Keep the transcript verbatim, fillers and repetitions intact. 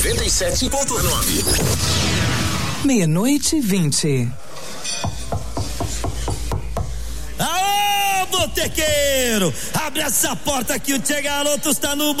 noventa e sete ponto nove. Meia-noite e vinte. Aô, botequeiro! Abre essa porta que o Tchê Garoto está no